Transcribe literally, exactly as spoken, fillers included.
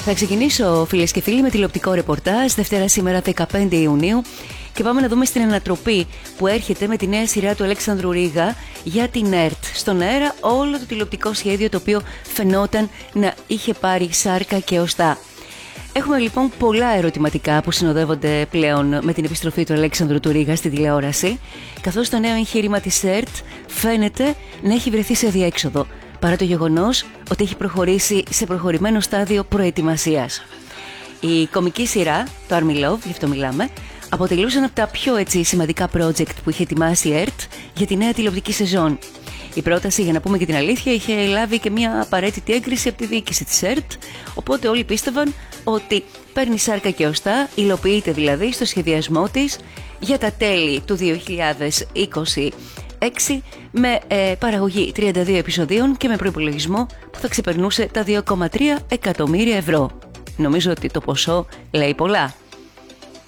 Θα ξεκινήσω, φίλες και φίλοι, με τηλεοπτικό ρεπορτάζ, Δευτέρα σήμερα δεκαπέντε Ιουνίου, και πάμε να δούμε στην ανατροπή που έρχεται με τη νέα σειρά του Αλέξανδρου Ρίγα για την ΕΡΤ. Στον αέρα όλο το τηλεοπτικό σχέδιο, το οποίο φαινόταν να είχε πάρει σάρκα και οστά. Έχουμε λοιπόν πολλά ερωτηματικά που συνοδεύονται πλέον με την επιστροφή του Αλέξανδρου του Ρίγα στη τηλεόραση, καθώς το νέο εγχείρημα της ΕΡΤ φαίνεται να έχει βρεθεί σε διέξοδο, παρά το γεγονός ότι έχει προχωρήσει σε προχωρημένο στάδιο προετοιμασίας. Η κομική σειρά, το Army Love, γι' αυτό μιλάμε, αποτελούσε ένα από τα πιο έτσι, σημαντικά project που είχε ετοιμάσει η ΕΡΤ για τη νέα τηλεοπτική σεζόν. Η πρόταση, για να πούμε και την αλήθεια, είχε λάβει και μια απαραίτητη έγκριση από τη διοίκηση της ΕΡΤ, οπότε όλοι πίστευαν ότι παίρνει σάρκα και οστά, υλοποιείται δηλαδή στο σχεδιασμό της για τα τέλη του δύο χιλιάδες είκοσι έξι, με ε, παραγωγή τριάντα δύο επεισοδίων και με προϋπολογισμό που θα ξεπερνούσε τα δύο κόμμα τρία εκατομμύρια ευρώ. Νομίζω ότι το ποσό λέει πολλά.